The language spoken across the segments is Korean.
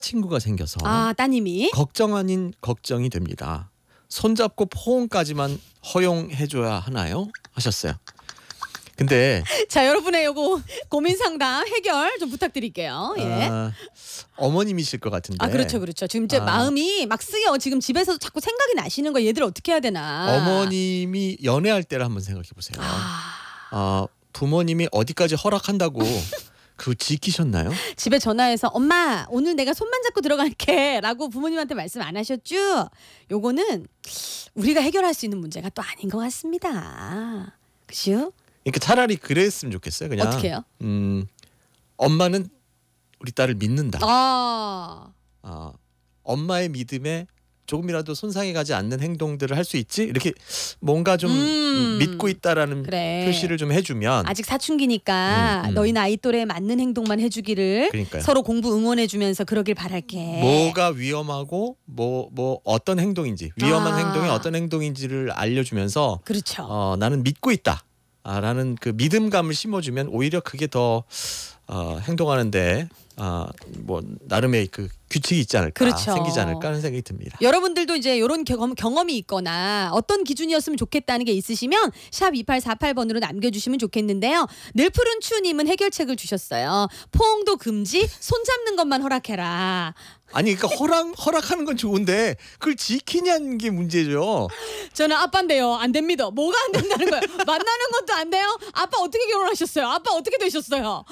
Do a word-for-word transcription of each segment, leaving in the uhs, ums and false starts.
친구가 생겨서 아, 따님이 걱정 아닌 걱정이 됩니다. 손잡고 포옹까지만 허용해줘야 하나요? 하셨어요. 근데 자, 여러분의 요거 고민 상담 해결 좀 부탁드릴게요. 예. 아, 어머님이실 것 같은데. 아, 그렇죠, 그렇죠. 지금 제 아. 마음이 막 쓰여. 지금 집에서 자꾸 생각이 나시는 거 얘들 어떻게 해야 되나. 어머님이 연애할 때를 한번 생각해 보세요. 아, 어, 부모님이 어디까지 허락한다고 그 지키셨나요? 집에 전화해서 엄마 오늘 내가 손만 잡고 들어갈게라고 부모님한테 말씀 안 하셨죠? 요거는 우리가 해결할 수 있는 문제가 또 아닌 것 같습니다. 그죠? 그러니까 차라리 그랬으면 좋겠어요. 그냥 어떻게요? 음, 엄마는 우리 딸을 믿는다. 아, 어, 엄마의 믿음에 조금이라도 손상해 가지 않는 행동들을 할 수 있지? 이렇게 뭔가 좀 음. 믿고 있다라는 그래. 표시를 좀 해주면 아직 사춘기니까 음, 음. 너희 나이 또래에 맞는 행동만 해주기를 그러니까요. 서로 공부 응원해주면서 그러길 바랄게. 뭐가 위험하고 뭐 뭐 어떤 행동인지 위험한 아. 행동이 어떤 행동인지를 알려주면서 그렇죠. 어, 나는 믿고 있다. 아, 라는 그 믿음감을 심어주면 오히려 그게 더 어, 행동하는데 어, 뭐 나름의 그 규칙이 있지 않을까 그렇죠. 생기지 않을까 하는 생각이 듭니다. 여러분들도 이제 이런 경험, 경험이 있거나 어떤 기준이었으면 좋겠다는 게 있으시면 샵 이팔사팔 번으로 남겨주시면 좋겠는데요. 늘푸른 추님은 해결책을 주셨어요. 포옹도 금지, 손잡는 것만 허락해라. 아니 그러니까 허락 허락하는 건 좋은데 그걸 지키냐는 게 문제죠. 저는 아빠인데요. 안 됩니다. 뭐가 안 된다는 거예요? 만나는 것도 안 돼요? 아빠 어떻게 결혼하셨어요? 아빠 어떻게 되셨어요?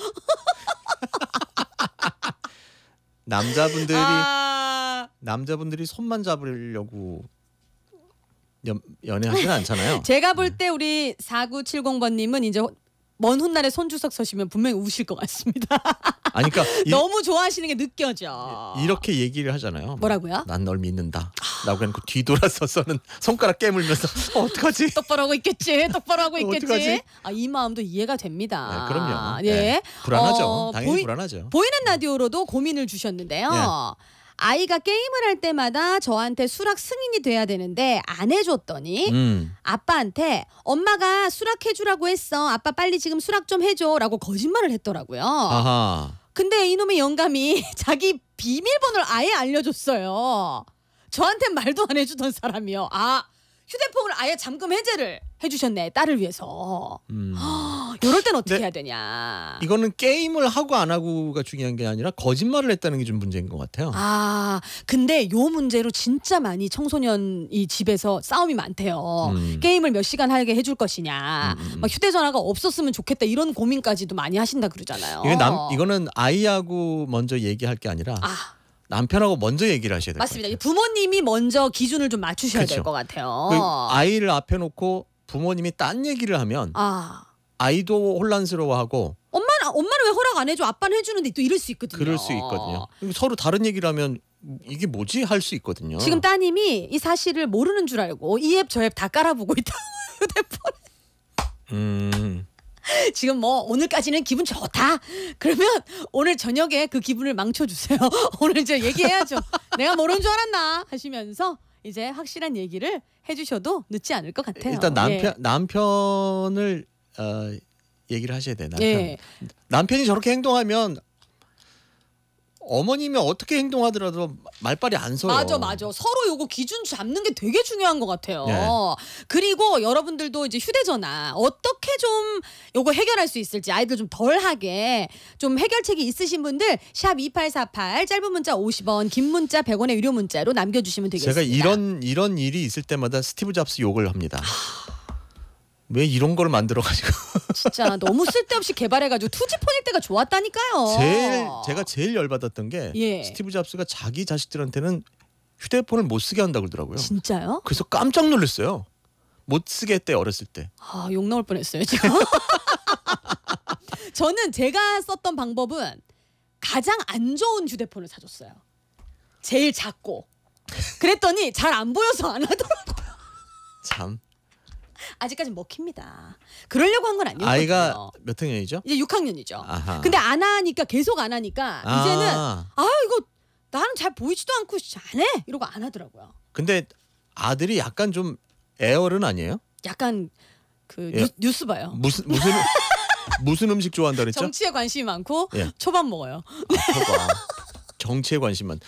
남자분들이 아... 남자분들이 손만 잡으려고 연, 연애하지는 않잖아요. 제가 볼 때 우리 사구칠공 번님은 이제 먼 훗날에 손주석 서시면 분명히 우실 것 같습니다. 아니 그러니까 이, 너무 좋아하시는 게 느껴져. 이렇게 얘기를 하잖아요. 뭐라고요? 난 널 믿는다. 라고 해놓고 뒤돌아서서는 손가락 깨물면서 어, 어떡하지? 똑바로 하고 있겠지. 똑바로 하고 있겠지. 어떡하지? 아, 이 마음도 이해가 됩니다. 네, 그럼요. 예. 네. 불안하죠. 어, 당연히 보이, 불안하죠. 보이는 라디오로도 고민을 주셨는데요. 네. 아이가 게임을 할 때마다 저한테 수락 승인이 돼야 되는데 안 해줬더니 음. 아빠한테 엄마가 수락해주라고 했어. 아빠 빨리 지금 수락 좀 해줘라고 거짓말을 했더라고요. 아하. 근데 이놈의 영감이 자기 비밀번호를 아예 알려줬어요. 저한테 말도 안 해주던 사람이요. 아, 휴대폰을 아예 잠금 해제를 해주셨네. 딸을 위해서. 음. 이럴 땐 어떻게 네. 해야 되냐. 이거는 게임을 하고 안 하고가 중요한 게 아니라 거짓말을 했다는 게 좀 문제인 것 같아요. 아, 근데 요 문제로 진짜 많이 청소년이 집에서 싸움이 많대요. 음. 게임을 몇 시간 하게 해줄 것이냐. 음, 음. 막 휴대전화가 없었으면 좋겠다. 이런 고민까지도 많이 하신다 그러잖아요. 이게 남 이거는 아이하고 먼저 얘기할 게 아니라 아, 남편하고 먼저 얘기를 하셔야 될 것 맞습니다. 같아요. 부모님이 먼저 기준을 좀 맞추셔야 될 그렇죠. 것 같아요. 그 아이를 앞에 놓고 부모님이 딴 얘기를 하면 아, 아이도 혼란스러워하고 엄마는 엄마는 왜 허락 안 해줘? 아빠는 해주는데 또 이럴 수 있거든요. 그럴 수 있거든요. 서로 다른 얘기를 하면 이게 뭐지 할 수 있거든요. 지금 따님이 이 사실을 모르는 줄 알고 이 앱 저 앱 다 깔아보고 있다. 휴대폰. 음. 지금 뭐 오늘까지는 기분 좋다. 그러면 오늘 저녁에 그 기분을 망쳐주세요. 오늘 이제 얘기해야죠. 내가 모르는 줄 알았나 하시면서 이제 확실한 얘기를 해주셔도 늦지 않을 것 같아요. 일단 남편 예. 남편을 어, 얘기를 하셔야 돼. 남편. 예. 남편이 저렇게 행동하면 어머님이 어떻게 행동하더라도 말빨이 안 서요. 맞아, 맞아. 서로 요거 기준 잡는 게 되게 중요한 것 같아요. 네. 그리고 여러분들도 이제 휴대전화 어떻게 좀 요거 해결할 수 있을지 아이들 좀 덜하게 좀 해결책이 있으신 분들 샵 이팔사팔 짧은 문자 오십 원, 긴 문자 백 원의 유료 문자로 남겨주시면 되겠습니다. 제가 이런 이런 일이 있을 때마다 스티브 잡스 욕을 합니다. 왜 이런 걸 만들어가지고 진짜 너무 쓸데없이 개발해가지고 투지폰일 때가 좋았다니까요. 제일 제가 제일 열받았던 게 예. 스티브 잡스가 자기 자식들한테는 휴대폰을 못 쓰게 한다고 그러더라고요. 진짜요? 그래서 깜짝 놀랐어요. 못 쓰게 했대 어렸을 때. 아, 욕 나올 뻔했어요 지금. 저는 제가 썼던 방법은 가장 안 좋은 휴대폰을 사줬어요. 제일 작고. 그랬더니 잘 안 보여서 안 하더라고요. 참. 아직까지 먹힙니다. 그러려고 한 건 아니었거든요. 아이가 몇 학년이죠? 이제 육 학년이죠. 아하. 근데 안 하니까 계속 안 하니까 아. 이제는 아 이거 나는 잘 보이지도 않고 안 해 이러고 안 하더라고요. 근데 아들이 약간 좀 애얼은 아니에요? 약간 그 예. 뉴, 뉴스 봐요. 무슨 무슨 무슨 음식 좋아한다 그랬죠? 정치에 관심이 많고 예. 초밥 먹어요. 아, 저거. 정치에 관심만